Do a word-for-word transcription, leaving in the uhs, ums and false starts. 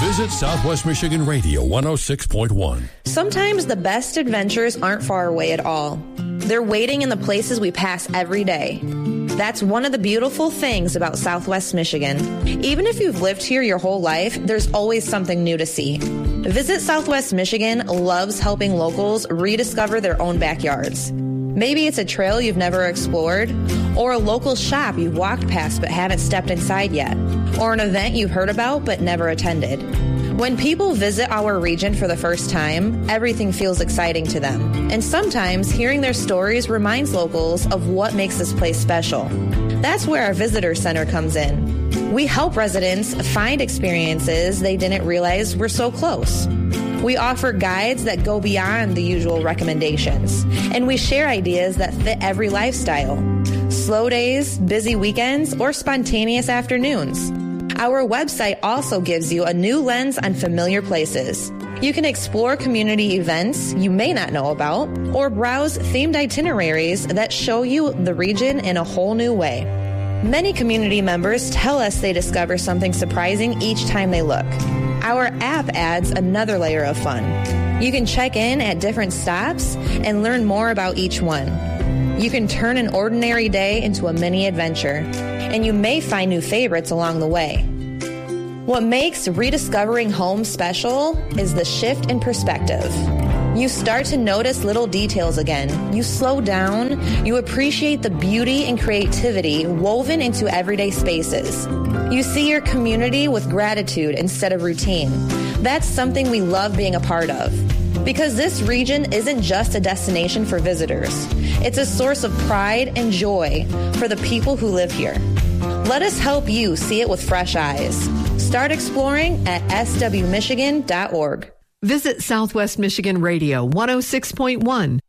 Visit Southwest Michigan Radio one oh six point one. Sometimes the best adventures aren't far away at all. They're waiting in the places we pass every day. That's one of the beautiful things about Southwest Michigan. Even if you've lived here your whole life, there's always something new to see. Visit Southwest Michigan loves helping locals rediscover their own backyards. Maybe it's a trail you've never explored, or a local shop you've walked past but haven't stepped inside yet, or an event you've heard about but never attended. When people visit our region for the first time, everything feels exciting to them. And sometimes hearing their stories reminds locals of what makes this place special. That's where our visitor center comes in. We help residents find experiences they didn't realize were so close. We offer guides that go beyond the usual recommendations, and we share ideas that fit every lifestyle. Slow days, busy weekends, or spontaneous afternoons. Our website also gives you a new lens on familiar places. You can explore community events you may not know about, or browse themed itineraries that show you the region in a whole new way. Many community members tell us they discover something surprising each time they look. Our app adds another layer of fun. You can check in at different stops and learn more about each one. You can turn an ordinary day into a mini adventure, and you may find new favorites along the way. What makes rediscovering home special is the shift in perspective. You start to notice little details again. You slow down. You appreciate the beauty and creativity woven into everyday spaces. You see your community with gratitude instead of routine. That's something we love being a part of. Because this region isn't just a destination for visitors. It's a source of pride and joy for the people who live here. Let us help you see it with fresh eyes. Start exploring at s w michigan dot org. Visit Southwest Michigan Radio one oh six point one